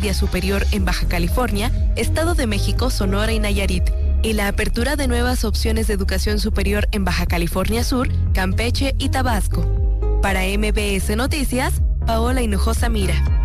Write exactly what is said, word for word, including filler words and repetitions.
media superior en Baja California, Estado de México, Sonora y Nayarit, y la apertura de nuevas opciones de educación superior en Baja California Sur, Campeche y Tabasco. Para M B S Noticias, Paola Hinojosa Mira.